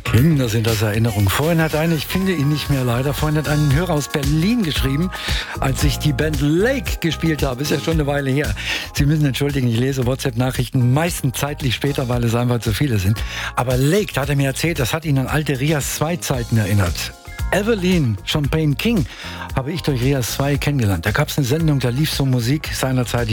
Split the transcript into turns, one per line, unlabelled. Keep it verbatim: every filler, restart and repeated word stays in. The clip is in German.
Kinder sind das Erinnerungen. Vorhin hat eine, ich finde ihn nicht mehr leider, vorhin hat ein Hörer aus Berlin geschrieben, als ich die Band Lake gespielt habe. Ist ja schon eine Weile her. Sie müssen entschuldigen, ich lese WhatsApp-Nachrichten meistens zeitlich später, weil es einfach zu viele sind. Aber Lake, da hat er mir erzählt, das hat ihn an alte Rias zwei Zeiten erinnert. Evelyn Champagne King habe ich durch Rias zwei kennengelernt. Da gab es eine Sendung, da lief so Musik seinerzeit.